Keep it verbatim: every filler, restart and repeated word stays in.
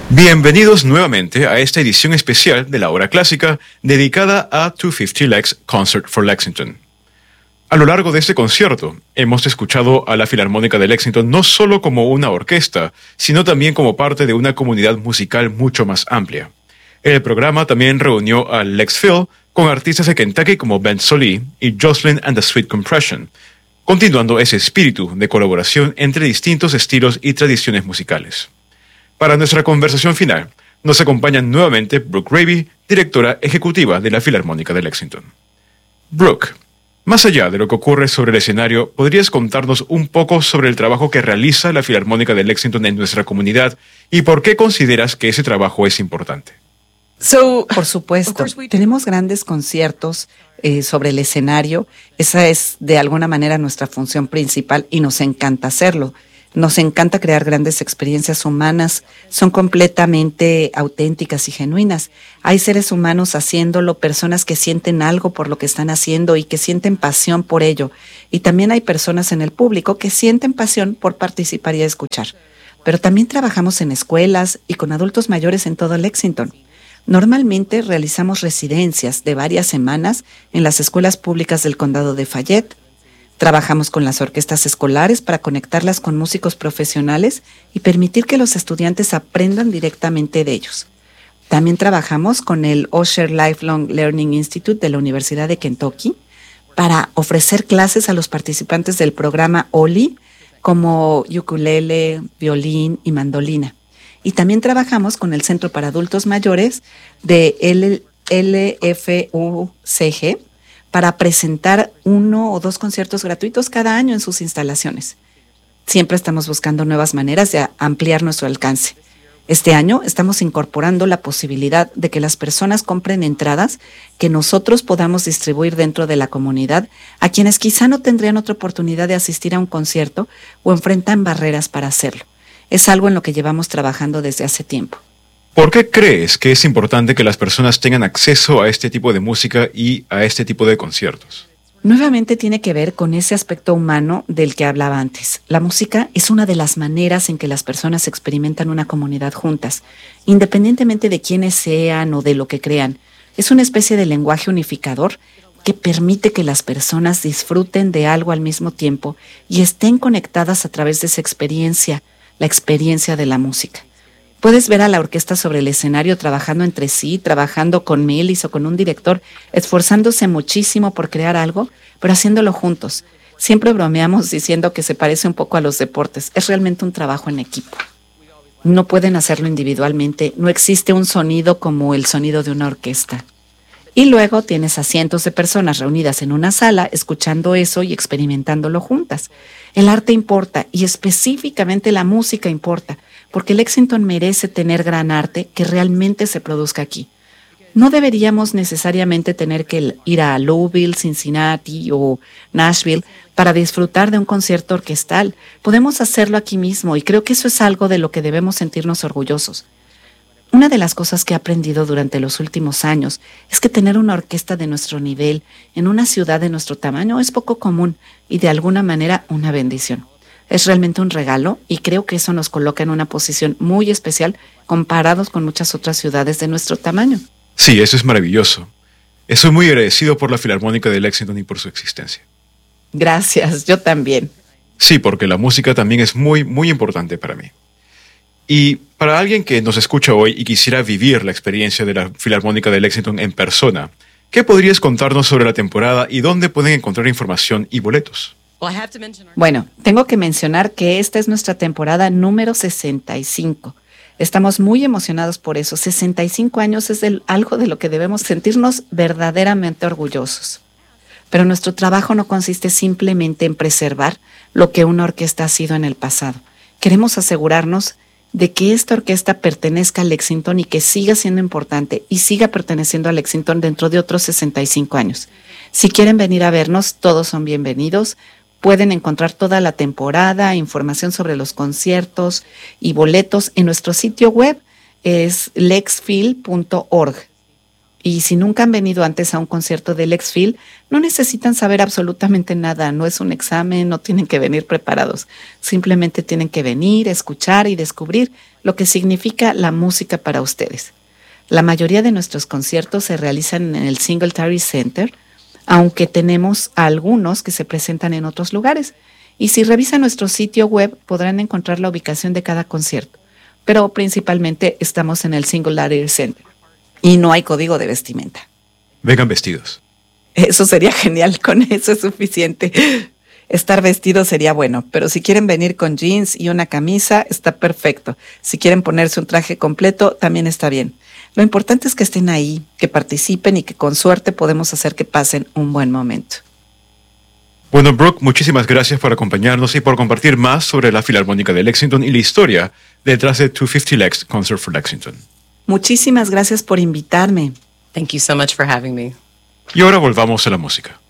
Bienvenidos nuevamente a esta edición especial de la Hora Clásica dedicada a doscientos cincuenta Lex Concert for Lexington. A lo largo de este concierto, hemos escuchado a la Filarmónica de Lexington no solo como una orquesta, sino también como parte de una comunidad musical mucho más amplia. El programa también reunió a Lex Phil con artistas de Kentucky como Ben Sollee y Jocelyn and the Sweet Compression, continuando ese espíritu de colaboración entre distintos estilos y tradiciones musicales. Para nuestra conversación final, nos acompaña nuevamente Brooke Raby, directora ejecutiva de la Filarmónica de Lexington. Brooke, más allá de lo que ocurre sobre el escenario, ¿podrías contarnos un poco sobre el trabajo que realiza la Filarmónica de Lexington en nuestra comunidad y por qué consideras que ese trabajo es importante? So, por supuesto, tenemos grandes conciertos eh, sobre el escenario. Esa es de alguna manera nuestra función principal y nos encanta hacerlo. Nos encanta crear grandes experiencias humanas, son completamente auténticas y genuinas. Hay seres humanos haciéndolo, personas que sienten algo por lo que están haciendo y que sienten pasión por ello. Y también hay personas en el público que sienten pasión por participar y escuchar. Pero también trabajamos en escuelas y con adultos mayores en todo Lexington. Normalmente realizamos residencias de varias semanas en las escuelas públicas del condado de Fayette. Trabajamos con las orquestas escolares para conectarlas con músicos profesionales y permitir que los estudiantes aprendan directamente de ellos. También trabajamos con el Osher Lifelong Learning Institute de la Universidad de Kentucky para ofrecer clases a los participantes del programa O L I como ukulele, violín y mandolina. Y también trabajamos con el Centro para Adultos Mayores de L F U C G para presentar uno o dos conciertos gratuitos cada año en sus instalaciones. Siempre estamos buscando nuevas maneras de ampliar nuestro alcance. Este año estamos incorporando la posibilidad de que las personas compren entradas que nosotros podamos distribuir dentro de la comunidad a quienes quizá no tendrían otra oportunidad de asistir a un concierto o enfrentan barreras para hacerlo. Es algo en lo que llevamos trabajando desde hace tiempo. ¿Por qué crees que es importante que las personas tengan acceso a este tipo de música y a este tipo de conciertos? Nuevamente tiene que ver con ese aspecto humano del que hablaba antes. La música es una de las maneras en que las personas experimentan una comunidad juntas, independientemente de quiénes sean o de lo que crean. Es una especie de lenguaje unificador que permite que las personas disfruten de algo al mismo tiempo y estén conectadas a través de esa experiencia, la experiencia de la música. Puedes ver a la orquesta sobre el escenario trabajando entre sí, trabajando con Melis o con un director, esforzándose muchísimo por crear algo, pero haciéndolo juntos. Siempre bromeamos diciendo que se parece un poco a los deportes. Es realmente un trabajo en equipo. No pueden hacerlo individualmente. No existe un sonido como el sonido de una orquesta. Y luego tienes a cientos de personas reunidas en una sala escuchando eso y experimentándolo juntas. El arte importa y específicamente la música importa, porque Lexington merece tener gran arte que realmente se produzca aquí. No deberíamos necesariamente tener que ir a Louisville, Cincinnati o Nashville para disfrutar de un concierto orquestal. Podemos hacerlo aquí mismo y creo que eso es algo de lo que debemos sentirnos orgullosos. Una de las cosas que he aprendido durante los últimos años es que tener una orquesta de nuestro nivel en una ciudad de nuestro tamaño es poco común y de alguna manera una bendición. Es realmente un regalo y creo que eso nos coloca en una posición muy especial comparados con muchas otras ciudades de nuestro tamaño. Sí, eso es maravilloso. Estoy muy agradecido por la Filarmónica de Lexington y por su existencia. Gracias, yo también. Sí, porque la música también es muy, muy importante para mí. Y para alguien que nos escucha hoy y quisiera vivir la experiencia de la Filarmónica de Lexington en persona, ¿qué podrías contarnos sobre la temporada y dónde pueden encontrar información y boletos? Bueno, tengo que mencionar que esta es nuestra temporada número sesenta y cinco. Estamos muy emocionados por eso. sesenta y cinco años es el, algo de lo que debemos sentirnos verdaderamente orgullosos. Pero nuestro trabajo no consiste simplemente en preservar lo que una orquesta ha sido en el pasado. Queremos asegurarnos de que esta orquesta pertenezca a Lexington y que siga siendo importante y siga perteneciendo a Lexington dentro de otros sesenta y cinco años. Si quieren venir a vernos, todos son bienvenidos. Pueden encontrar toda la temporada, información sobre los conciertos y boletos en nuestro sitio web, es lexphil punto org. Y si nunca han venido antes a un concierto del Lex Field, no necesitan saber absolutamente nada. No es un examen, no tienen que venir preparados. Simplemente tienen que venir, escuchar y descubrir lo que significa la música para ustedes. La mayoría de nuestros conciertos se realizan en el Singletary Center, aunque tenemos algunos que se presentan en otros lugares. Y si revisan nuestro sitio web, podrán encontrar la ubicación de cada concierto. Pero principalmente estamos en el Singletary Center. Y no hay código de vestimenta. Vengan vestidos. Eso sería genial, con eso es suficiente. Estar vestido sería bueno, pero si quieren venir con jeans y una camisa, está perfecto. Si quieren ponerse un traje completo, también está bien. Lo importante es que estén ahí, que participen y que con suerte podemos hacer que pasen un buen momento. Bueno, Brooke, muchísimas gracias por acompañarnos y por compartir más sobre la Filarmónica de Lexington y la historia detrás de doscientos cincuenta Lex Concert for Lexington. Muchísimas gracias por invitarme. Thank you so much for having me. Y ahora volvamos a la música.